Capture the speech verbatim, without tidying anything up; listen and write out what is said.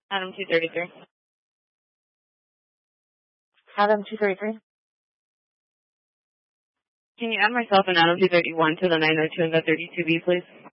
Adam two thirty-three. Adam two thirty-three. Can you add myself and Adam two thirty-one to the nine oh two and the thirty-two B, please?